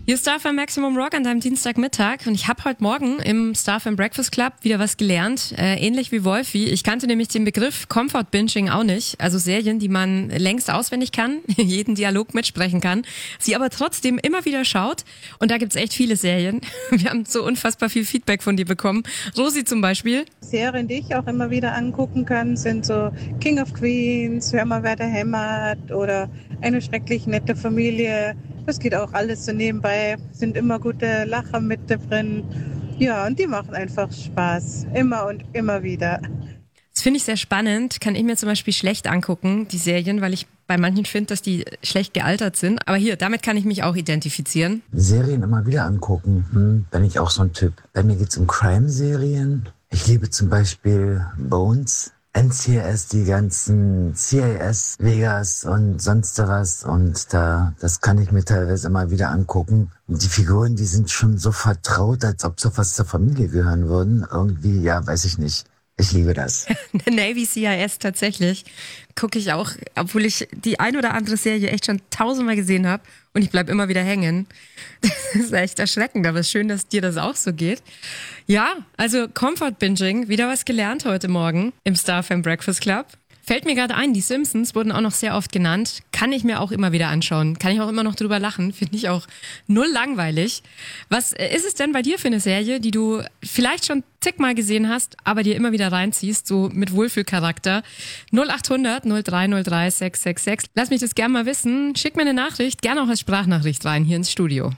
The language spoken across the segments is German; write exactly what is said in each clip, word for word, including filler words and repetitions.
Hier ist Star F M Maximum Rock an deinem Dienstagmittag und ich habe heute Morgen im Star F M Breakfast Club wieder was gelernt, äh, ähnlich wie Wolfi. Ich kannte nämlich den Begriff Comfort Binging auch nicht, also Serien, die man längst auswendig kann, jeden Dialog mitsprechen kann, sie aber trotzdem immer wieder schaut und da gibt's echt viele Serien. Wir haben so unfassbar viel Feedback von dir bekommen. Rosi zum Beispiel. Serien, die ich auch immer wieder angucken kann, sind so King of Queens, Hör mal, wer da hämmert oder Eine schrecklich nette Familie. Das geht auch alles so nebenbei, sind immer gute Lacher mit drin. Ja, und die machen einfach Spaß, immer und immer wieder. Das finde ich sehr spannend, kann ich mir zum Beispiel schlecht angucken, die Serien, weil ich bei manchen finde, dass die schlecht gealtert sind. Aber hier, damit kann ich mich auch identifizieren. Serien immer wieder angucken, hm, bin ich auch so ein Typ. Bei mir geht's um Crime-Serien. Ich liebe zum Beispiel Bones, N C I S, die ganzen C I S, Vegas und sonst was. Und da, das kann ich mir teilweise immer wieder angucken. Und die Figuren, die sind schon so vertraut, als ob so was zur Familie gehören würden. Irgendwie, ja, weiß ich nicht. Ich liebe das. Navy C I S tatsächlich gucke ich auch, obwohl ich die ein oder andere Serie echt schon tausendmal gesehen habe und ich bleib immer wieder hängen. Das ist echt erschreckend, aber es ist schön, dass dir das auch so geht. Ja, also Comfort Binging, wieder was gelernt heute Morgen im Star F M Breakfast Club. Fällt mir gerade ein, die Simpsons wurden auch noch sehr oft genannt. Kann ich mir auch immer wieder anschauen. Kann ich auch immer noch drüber lachen. Finde ich auch null langweilig. Was ist es denn bei dir für eine Serie, die du vielleicht schon zigmal gesehen hast, aber dir immer wieder reinziehst, so mit Wohlfühlcharakter? null acht hundert null drei null drei sechs sechs sechs. Lass mich das gerne mal wissen. Schick mir eine Nachricht, gerne auch als Sprachnachricht rein hier ins Studio.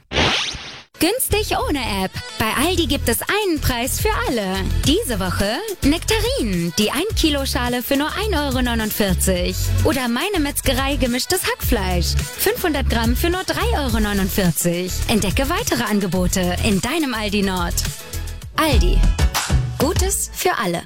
Günstig ohne App. Bei Aldi gibt es einen Preis für alle. Diese Woche Nektarinen, die ein Kilo Schale für nur ein Euro neunundvierzig. Oder Meine Metzgerei gemischtes Hackfleisch. fünfhundert Gramm für nur drei Euro neunundvierzig. Entdecke weitere Angebote in deinem Aldi Nord. Aldi. Gutes für alle.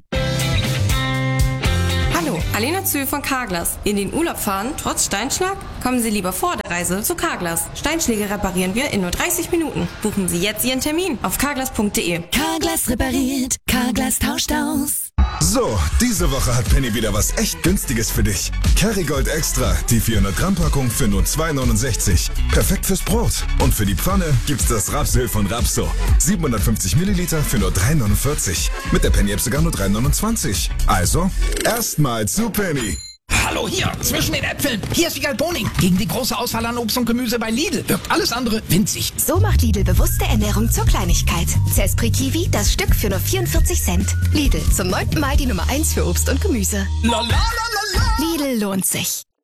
Hallo, Alena Zühl von Carglass. In den Urlaub fahren, trotz Steinschlag? Kommen Sie lieber vor der Reise zu Carglass. Steinschläge reparieren wir in nur dreißig Minuten. Buchen Sie jetzt Ihren Termin auf carglass punkt de. Carglass repariert, Carglass tauscht aus. So, diese Woche hat Penny wieder was echt Günstiges für dich. Kerrygold Extra, die vierhundert Gramm Packung für nur zwei neunundsechzig. Perfekt fürs Brot. Und für die Pfanne gibt's das Rapsöl von Rapso. siebenhundertfünfzig Milliliter für nur drei neunundvierzig. Mit der Penny-App sogar nur drei neunundzwanzig. Also, erstmal zu Penny. Hallo hier, zwischen den Äpfeln. Hier ist Wiegald Boning. Gegen die große Auswahl an Obst und Gemüse bei Lidl wirkt alles andere winzig. So macht Lidl bewusste Ernährung zur Kleinigkeit. Zespri Kiwi, das Stück für nur vierundvierzig Cent. Lidl, zum neunten Mal die Nummer eins für Obst und Gemüse. La la la la la. Lidl lohnt sich.